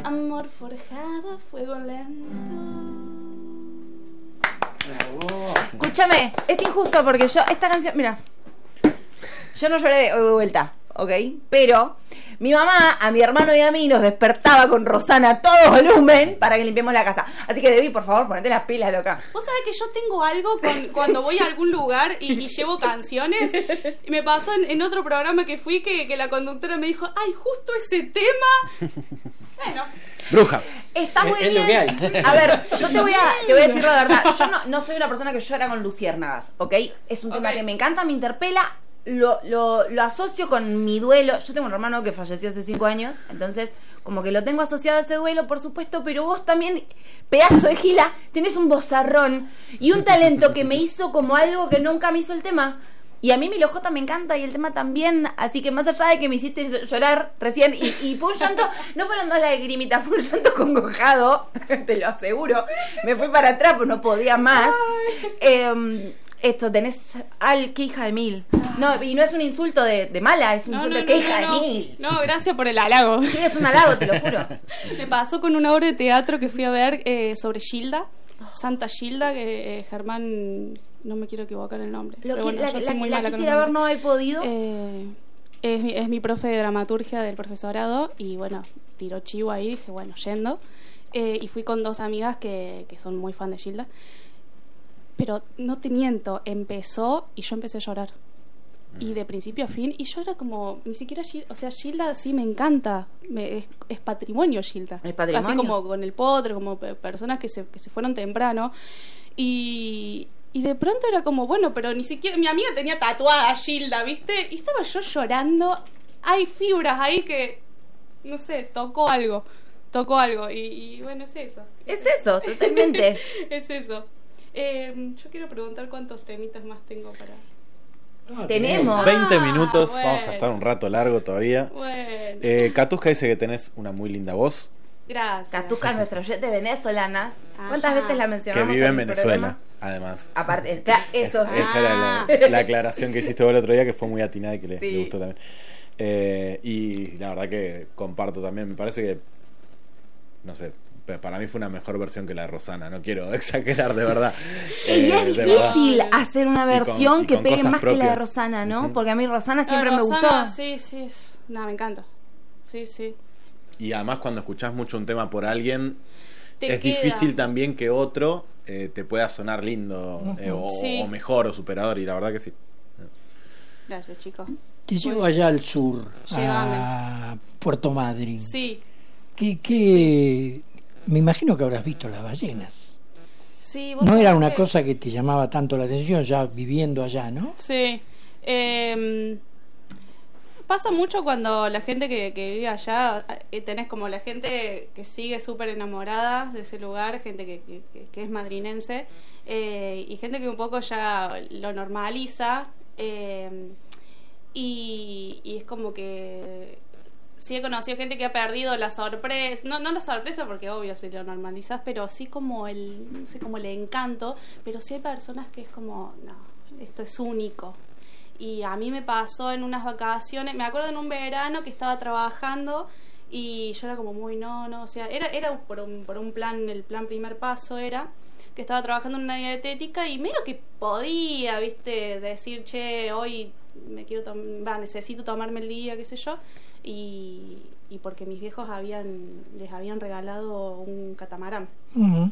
Amor forjado a fuego lento. Bravo. Escúchame, es injusto porque yo, esta canción, mira, yo no lloré de vuelta, ¿ok? Pero mi mamá, a mi hermano y a mí nos despertaba con Rosana a todo volumen para que limpiemos la casa. Así que, Debbie, por favor, ponete las pilas, loca. Vos sabés que yo tengo algo con cuando voy a algún lugar y llevo canciones. Y me pasó en otro programa que fui que la conductora me dijo, ay, justo ese tema. Bueno. Bruja. Está muy Es bien. lo que hay. A ver, yo te voy a decir la verdad. Yo no soy una persona que llora con luciérnagas, ¿ok? Es un tema Ok. que me encanta, me interpela. Lo asocio con mi duelo. Yo tengo un hermano que falleció hace 5 años, entonces como que lo tengo asociado a ese duelo, por supuesto, pero vos también, pedazo de gila, tenés un vozarrón y un talento que me hizo como algo que nunca me hizo el tema. Y a mí mi lojota me encanta y el tema también, así que más allá de que me hiciste llorar recién y fue un llanto, no fueron 2 lagrimitas, fue un llanto congojado, te lo aseguro. Me fui para atrás, pues no podía más. Esto, tenés qué hija de mil. No, y no es un insulto de mala, es un insulto de qué hija de mil. No, gracias por el halago. Sí, es un halago, te lo juro. Me pasó con una obra de teatro que fui a ver sobre Gilda, Santa Gilda, que Germán, no me quiero equivocar el nombre. Lo pero que, bueno, la yo soy muy la mala con quisiera los ver, no he podido. es mi profe de dramaturgia del profesorado y bueno, tiró chivo ahí, dije bueno, yendo. Y fui con 2 amigas que son muy fan de Gilda. Pero no te miento, empezó y yo empecé a llorar. Y de principio a fin, y yo era como, ni siquiera Gilda, o sea, Gilda sí me encanta, es patrimonio Gilda. Es patrimonio. Así como con el Potro, como personas que se fueron temprano. Y de pronto era como, bueno, pero ni siquiera, mi amiga tenía tatuada a Gilda, ¿viste? Y estaba yo llorando, hay fibras ahí que, no sé, tocó algo, y bueno, es eso. Es eso, totalmente. Es eso. Yo quiero preguntar cuántos temitas más tengo para... Tenemos. 20 minutos, bueno. vamos a estar un rato largo todavía. Bueno, Catuska dice que tenés una muy linda voz, gracias. Catuca es nuestra oyente venezolana. Ajá. ¿Cuántas veces la que mencionamos? vive en el Venezuela, programa? además. Aparte, eso. Esa era la aclaración que hiciste vos el otro día, que fue muy atinada y que Sí. le gustó también. Y la verdad que comparto también, me parece que, no sé, para mí fue una mejor versión que la de Rosana, no quiero exagerar de verdad. Y es de difícil verdad. hacer una versión y que con pegue cosas más que la de propias. Rosana, ¿no? Ujú. Porque a mí Rosana siempre Rosana, me gustó. Sí, nada, me encanta. Sí. Y además cuando escuchás mucho un tema por alguien, Te es queda. difícil también que otro te pueda sonar lindo Sí. o mejor o superador, y la verdad que sí. Gracias, chicos. Te llevo allá al sur, Llévame. a Puerto Madryn. Sí. Me imagino que habrás visto las ballenas. Sí, vos No sabés era una que- cosa que te llamaba tanto la atención ya viviendo allá, ¿no? Sí. Pasa mucho cuando la gente que vive allá, tenés como la gente que sigue súper enamorada de ese lugar, gente que es madrinense, y gente que un poco ya lo normaliza, y es como que sí he conocido gente que ha perdido la sorpresa, no la sorpresa porque obvio si lo normalizas, pero sí como no sé, como el encanto, pero sí hay personas que es como, no, esto es único. Y a mí me pasó en unas vacaciones, me acuerdo en un verano que estaba trabajando y yo era como muy no, o sea, era por un plan, el plan primer paso era que estaba trabajando en una dietética y medio que podía, viste, decir, che, hoy necesito tomarme el día, qué sé yo, y porque mis viejos les habían regalado un catamarán. Ujú.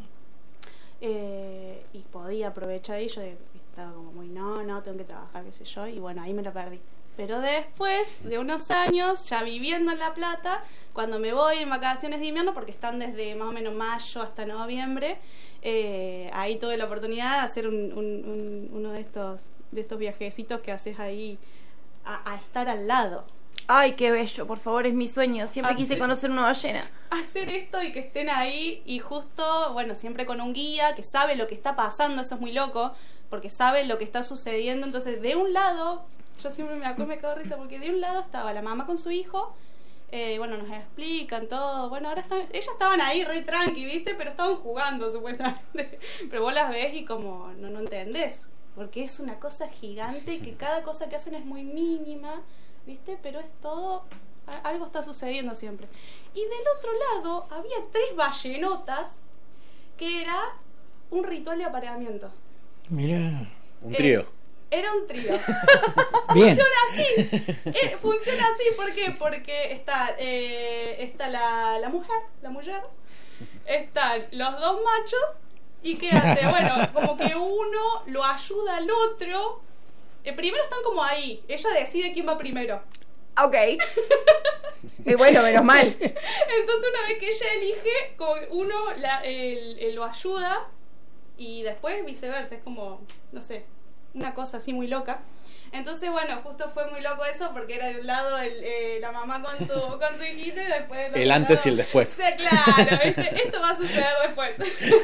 Y podía aprovechar y yo estaba como muy no, tengo que trabajar, qué sé yo, y bueno, ahí me la perdí. Pero después de unos años, ya viviendo en La Plata, cuando me voy en vacaciones de invierno, porque están desde más o menos mayo hasta noviembre, ahí tuve la oportunidad de hacer uno de estos viajecitos que haces ahí a estar al lado. Ay, qué bello, por favor, es mi sueño. Siempre Así. quise conocer una ballena. Hacer esto y que estén ahí y justo, bueno, siempre con un guía que sabe lo que está pasando, eso es muy loco, porque sabe lo que está sucediendo. Entonces, de un lado, yo siempre me cago de risa, porque de un lado estaba la mamá con su hijo, bueno, nos explican todo, bueno, ahora ellas estaban ahí re tranqui, ¿viste? Pero estaban jugando, supuestamente. Pero vos las ves y como no entendés, porque es una cosa gigante que cada cosa que hacen es muy mínima, ¿viste? Pero es todo Algo está sucediendo siempre. Y del otro lado había 3 ballenotas que era un ritual de apareamiento. Mirá. Un trío. Era un trío. Bien. Funciona así. Funciona así, ¿por qué? Porque está la mujer, están los 2 machos, y ¿qué hace? Bueno, como que uno lo ayuda al otro. Primero están como ahí, ella decide quién va primero. Ok. Y bueno, menos mal. Entonces una vez que ella elige, como que uno lo ayuda, y después viceversa, es como, no sé, una cosa así muy loca. Entonces, bueno, justo fue muy loco eso, porque era de un lado la mamá con su hijita, y después El antes y el después. Sí, claro, esto va a suceder después.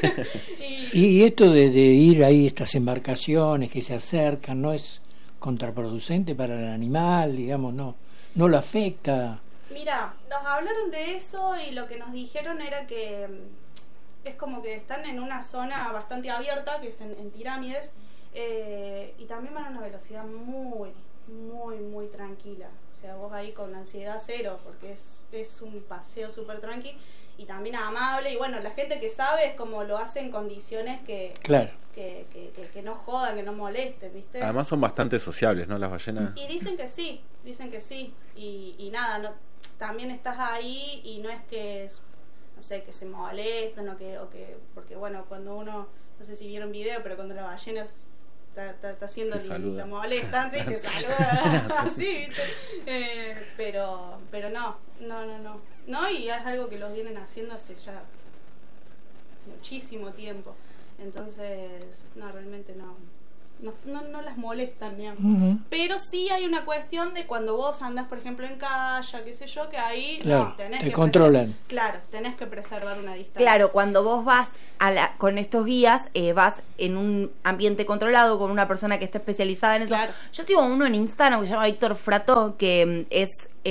Y esto de ir ahí, estas embarcaciones que se acercan, ¿no es contraproducente para el animal? Digamos, no lo afecta. Mira, nos hablaron de eso, y lo que nos dijeron era que es como que están en una zona bastante abierta, que es en pirámides, y también van a una velocidad muy, muy, muy tranquila. O sea, vos ahí con ansiedad cero, porque es un paseo súper tranqui y también amable. Y bueno, la gente que sabe es como lo hace en condiciones que Claro. que no jodan, que no molesten, ¿viste? Además son bastante sociables, ¿no? Las ballenas. Y dicen que sí. Y nada, también estás ahí, y no es que, no sé, que se molestan o que porque bueno, cuando uno, no sé si vieron video, pero cuando la ballena está haciendo la molestan, sí, te saluda así, ¿viste? Pero no, y es algo que los vienen haciendo hace ya muchísimo tiempo. Entonces, no, realmente no las molestan, digamos. Ujú. Pero sí hay una cuestión de cuando vos andás, por ejemplo, en kayak, qué sé yo, que ahí Claro, tenés te que controlan. Claro, tenés que preservar una distancia. Claro, cuando vos vas con estos guías, vas en un ambiente controlado con una persona que está especializada en eso. Claro. Yo sigo uno en Instagram que se llama Víctor Frato, que es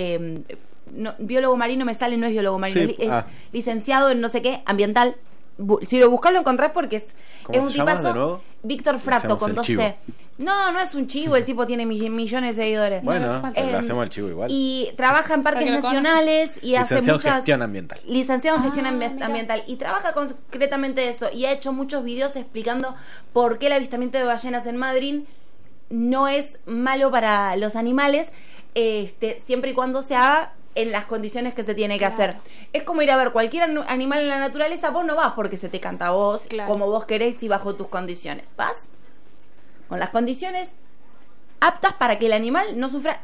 biólogo marino, me sale, no es biólogo marino, Sí, es licenciado en no sé qué, ambiental. Si lo buscas lo encontrás, porque es ¿Cómo un se llama de tipazo. nuevo? Víctor Frato, Hacemos con el 2 chivo. T. No es un chivo, el tipo tiene millones de seguidores. Bueno, hace falta. le hacemos el chivo igual. Y trabaja en parques Para que lo nacionales y hace Licenciado en muchas... gestión ambiental. Licenciado en gestión mira. ambiental. Y trabaja concretamente eso. Y ha hecho muchos videos explicando por qué el avistamiento de ballenas en Madrid no es malo para los animales, siempre y cuando se haga en las condiciones que se tiene que Claro. hacer. Es como ir a ver cualquier animal en la naturaleza. Vos no vas porque se te canta a vos, Claro. como vos querés y bajo tus condiciones. Vas con las condiciones aptas para que el animal no sufra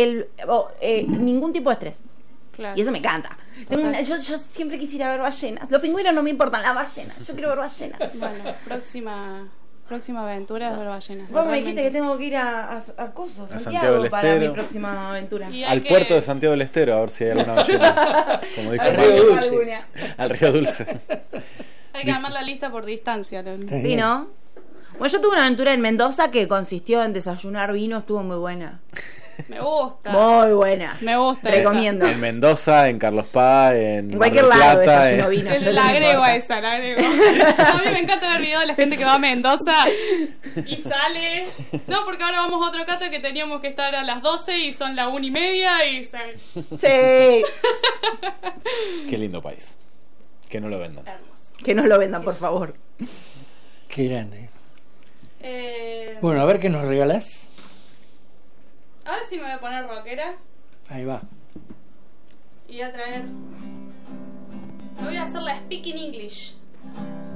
ningún tipo de estrés. Claro. Y eso me encanta. Yo siempre quisiera ver ballenas. Los pingüinos no me importan, las ballenas. Yo quiero ver ballenas. Bueno, próxima aventura es ver ballenas. Vos me dijiste que realmente. tengo que ir a Coso, Santiago Santiago, del para Estero. mi próxima aventura. Y hay Al que- puerto de Santiago del Estero, a ver si hay alguna ballena. Como dijo Al Marco. Río Dulce. Alguna. Al Río Dulce. Hay que armar la lista por distancia. ¿no? Está Sí, bien. ¿no? Bueno, yo tuve una aventura en Mendoza que consistió en desayunar vino, estuvo muy buena. Me gusta. Muy buena. Me gusta. Recomiendo. En Mendoza, en Carlos Paz, en En Mar cualquier del lado Plata, desayuno vino. Esa. yo La no me agrego importa. a esa, la agrego. A mí me encanta ver videos de la gente que va a Mendoza y sale. No, porque ahora vamos a otro cata que teníamos que estar a las 12 y son la 1:30 y sale. Sí. Qué lindo país. Que no lo vendan. Hermoso. Que no lo vendan, por favor. Qué grande. Eh, Bueno, a ver qué nos regalás. Ahora sí me voy a poner rockera Ahí va. y voy a traer. Me voy a hacer la Speaking English.